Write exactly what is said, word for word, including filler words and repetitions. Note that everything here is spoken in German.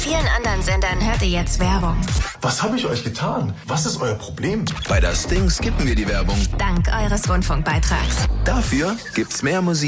vielen anderen Sendern hört ihr jetzt Werbung. Was habe ich euch getan? Was ist euer Problem? Bei der Sting skippen wir die Werbung. Dank eures Rundfunkbeitrags. Dafür gibt's mehr Musik.